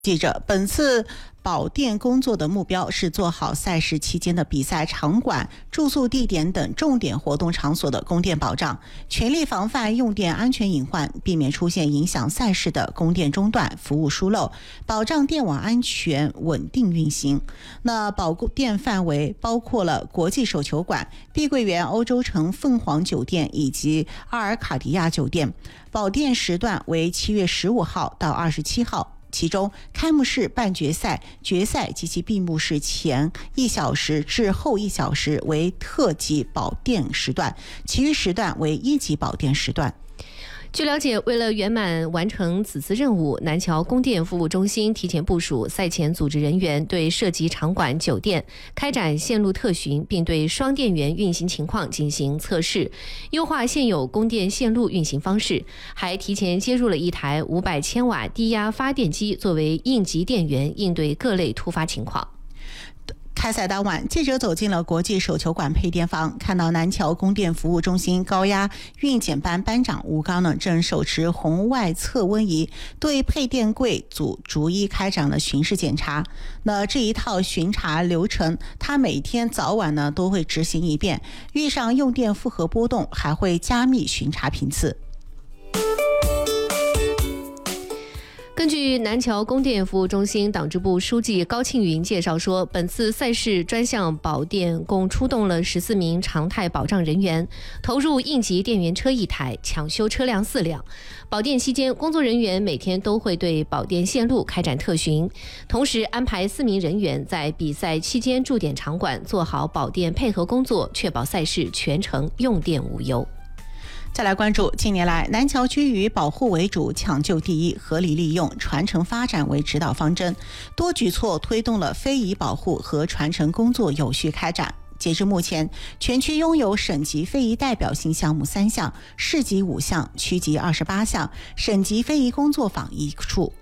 记者，本次保电工作的目标是做好赛事期间的比赛场馆、住宿地点等重点活动场所的供电保障，全力防范用电安全隐患，避免出现影响赛事的供电中断、服务疏漏，保障电网安全稳定运行。那保电范围包括了国际手球馆、碧桂园欧洲城凤凰酒店以及阿尔卡迪亚酒店。保电时段为7月15号到27号。其中，开幕式、半决赛、决赛及其闭幕式前1小时至后1小时为特级保电时段，其余时段为1级保电时段。 据了解，为了圆满完成此次任务，南桥供电服务中心提前部署赛前组织人员对涉及场馆、酒店开展线路特巡，并对双电源运行情况进行测试，优化现有供电线路运行方式，还提前接入了一台500千瓦低压发电机作为应急电源，应对各类突发情况。 开赛当晚，记者走进了国际手球馆配电房，看到南桥供电服务中心高压运检班班长吴刚呢，正手持红外测温仪对配电柜组逐一开展了巡视检查。那这一套巡查流程，他每天早晚呢都会执行一遍，遇上用电负荷波动，还会加密巡查频次。 根据南桥供电服务中心党支部书记高庆云介绍说，本次赛事专项保电共出动了14名常态保障人员，投入应急电源车1台，抢修车辆4辆。保电期间，工作人员每天都会对保电线路开展特巡，同时安排4名人员在比赛期间驻点场馆做好保电配合工作，确保赛事全程用电无忧。 再来关注，近年来南桥区以保护为主、抢救第一、合理利用、传承发展为指导方针，多举措推动了非遗保护和传承工作有序开展。截至目前，全区拥有省级非遗代表性项目3项，市级5项，区级28项，省级非遗工作坊1处。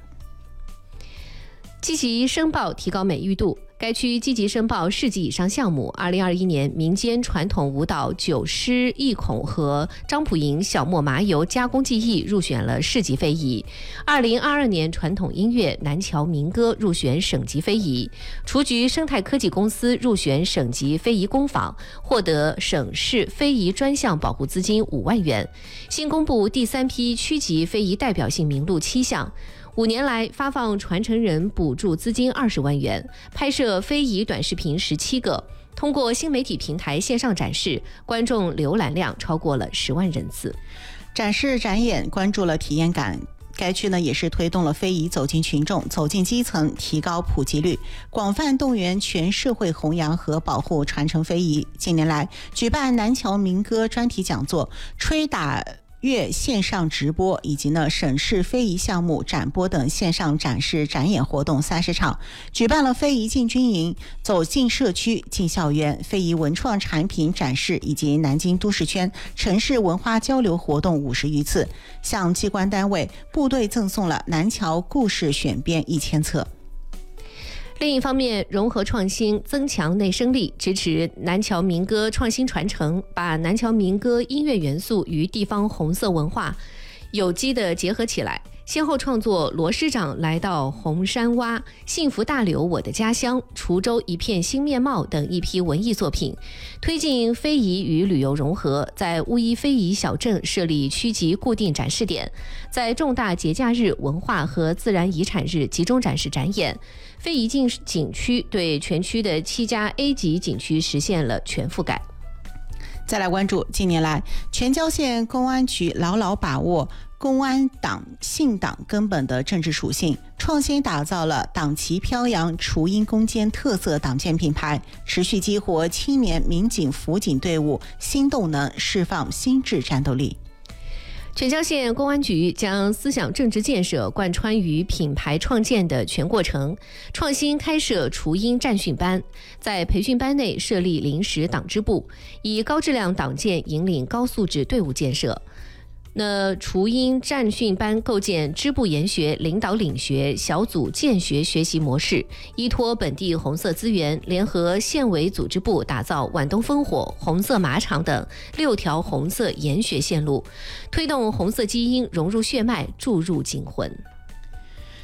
积极申报提高美誉度。该区积极申报市级以上项目，2021年民间传统舞蹈九狮义孔和张普营小磨麻油加工技艺入选了市级非遗。2022年传统音乐南桥民歌入选省级非遗。雏菊生态科技公司入选省级非遗工坊，获得省市非遗专项保护资金5万元。新公布第3批区级非遗代表性名录7项。5年来发放传承人补助资金20万元，拍摄非遗短视频17个，通过新媒体平台线上展示，观众浏览量超过了10万人次。 展示展演关注了体验感。该区呢也是推动了非遗走进群众、走进基层，提高普及率，广泛动员全社会弘扬和保护传承非遗。近年来举办南桥民歌专题讲座、吹打乐线上直播以及省市非遗项目展播等线上展示展演活动30场，举办了非遗进军营、走进社区、进校园、非遗文创产品展示以及南京都市圈城市文化交流活动50余次，向机关单位、部队赠送了南桥故事选编1000册。 另一方面，融合创新，增强内生力，支持南桥民歌创新传承，把南桥民歌音乐元素与地方红色文化有机地结合起来。先后创作《罗师长来到红山洼》、《幸福大柳我的家乡》、《滁州一片新面貌》等一批文艺作品，推进非遗与旅游融合，在乌衣非遗小镇设立区级固定展示点，在重大节假日、文化和自然遗产日集中展示展演。非遗景区对全区的7家 A 级景区实现了全覆盖。 再来关注，近年来全椒县公安局牢牢把握公安党信党根本的政治属性，创新打造了党旗飘扬、雏鹰攻坚特色党建品牌，持续激活青年民警辅警队伍新动能，释放新智战斗力。 全椒县公安局将思想政治建设贯穿于品牌创建的全过程，创新开设雏鹰战训班，在培训班内设立临时党支部，以高质量党建引领高素质队伍建设。雏鹰战训班构建支部研学、领导领学、小组建学学习模式，依托本地红色资源，联合县委组织部打造皖东烽火、红色马场等6条红色研学线路，推动红色基因融入血脉，注入警魂。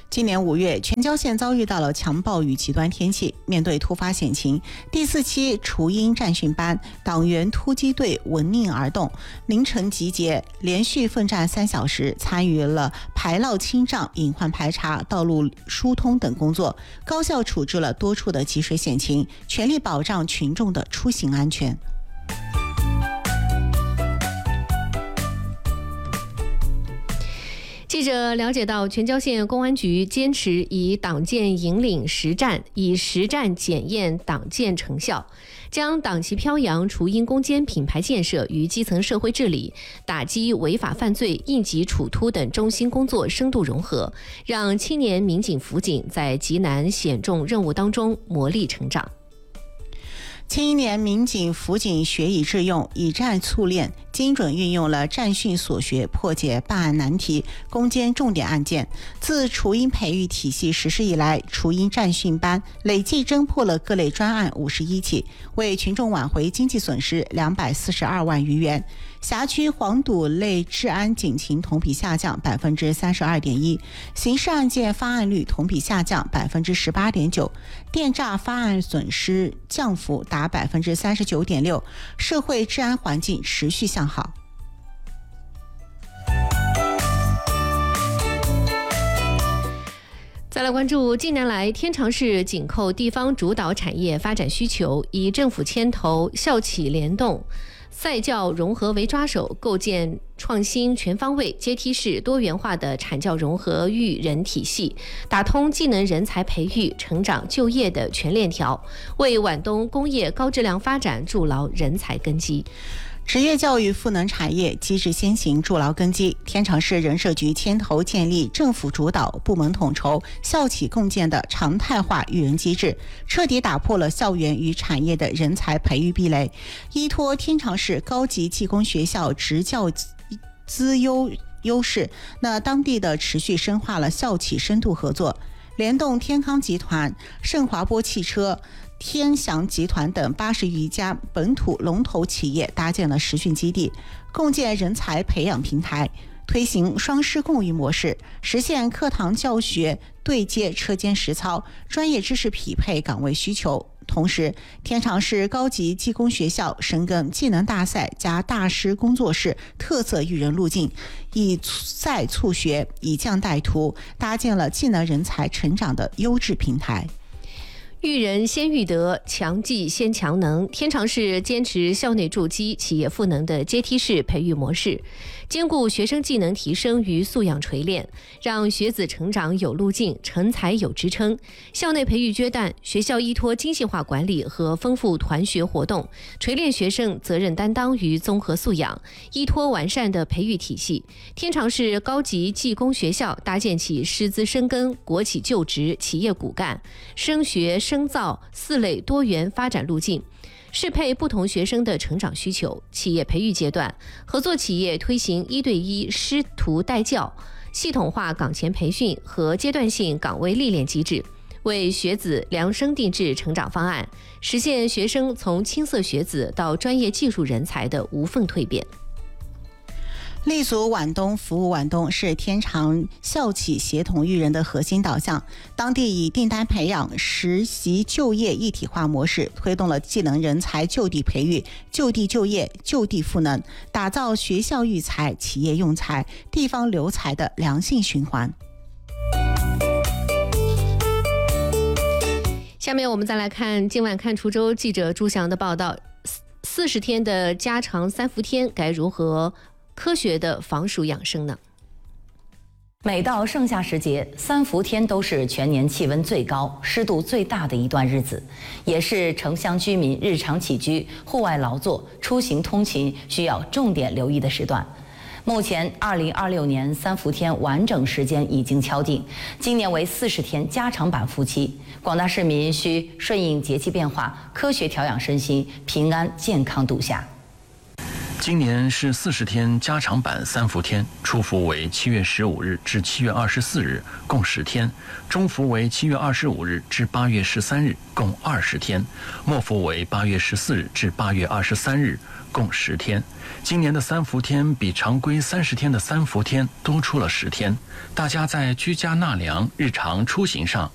今年5月，全椒县遭遇到了强暴雨极端天气。面对突发险情，第4期雏鹰战训班党员突击队闻令而动，凌晨集结，连续奋战3小时，参与了排涝清障、隐患排查、道路疏通等工作，高效处置了多处的积水险情，全力保障群众的出行安全。 记者了解到，全椒县公安局坚持以党建引领实战，以实战检验党建成效，将党旗飘扬、雏鹰攻坚品牌建设与基层社会治理、打击违法犯罪、应急处突等中心工作深度融合，让青年民警辅警在极难险重任务当中磨砺成长。 青年民警辅警学以致用，以战促练，精准运用了战训所学，破解办案难题，攻坚重点案件。自雏鹰培育体系实施以来，雏鹰战训班累计侦破了各类专案51起，为群众挽回经济损失242万余元。辖区黄赌类治安警情同比下降32.1%，刑事案件发案率同比下降18.9%，电诈发案损失降幅达39.6%，社会治安环境持续向好。 再来关注，近年来天长市紧扣地方主导产业发展需求，以政府牵头、校企联动、赛教融合为抓手，构建创新全方位、阶梯式多元化的产教融合育人体系，打通技能人才培育、成长就业的全链条，为皖东工业高质量发展筑牢人才根基。 职业教育赋能产业，机制先行，筑牢根基。天长市人社局牵头建立政府主导、部门统筹、校企共建的常态化育人机制，彻底打破了校园与产业的人才培育壁垒。依托天长市高级技工学校职教资优势，那当地的持续深化了校企深度合作，联动天康集团、盛华波汽车、天祥集团等80余家本土龙头企业搭建了实训基地，共建人才培养平台，推行双师共育模式，实现课堂教学对接、车间实操、专业知识匹配岗位需求。同时，天长市高级技工学校深耕技能大赛加大师工作室特色育人路径，以赛促学，以匠带徒，搭建了技能人才成长的优质平台。 育人先育德，强技先强能。天长市坚持校内筑基、企业赋能的阶梯式培育模式，兼顾学生技能提升与素养锤炼，让学子成长有路径，成才有支撑。校内培育阶段，学校依托精细化管理和丰富团学活动，锤炼学生责任担当与综合素养。依托完善的培育体系，天长市高级技工学校搭建起师资深耕、国企就职、企业骨干、升学深造4类多元发展路径，适配不同学生的成长需求。企业培育阶段，合作企业推行1对1师徒带教、系统化岗前培训和阶段性岗位历练机制，为学子量身定制成长方案，实现学生从青涩学子到专业技术人才的无缝蜕变。 立足皖东，服务皖东是天长校企协同育人的核心导向。当地以订单培养、实习就业一体化模式，推动了技能人才就地培育、就地就业、就地赋能，打造学校育才、企业用才、地方留才的良性循环。 下面我们再来看今晚看滁州记者朱翔的报道：40天的家常3伏天该如何科学的防暑养生呢？ 每到盛夏时节，3伏天都是全年气温最高、湿度最大的一段日子，也是城乡居民日常起居、户外劳作、出行通勤需要重点留意的时段。目前2026年3伏天完整时间已经敲定，今年为40天加长版伏期，广大市民需顺应节气变化，科学调养身心，平安健康度夏。 今年是40天加长版3伏天，初伏为7月15日至7月24日，共10天；中伏为7月25日至8月13日，共20天；末伏为8月14日至8月23日， 共10天。今年的3伏天比常规30天的3伏天多出了10天，大家在居家纳凉、日常出行上